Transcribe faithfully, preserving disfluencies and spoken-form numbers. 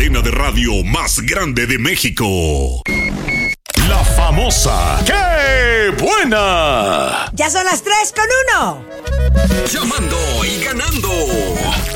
cadena de radio más grande de México. La famosa ¡Qué buena! Ya son las tres con uno. Llamando y ganando.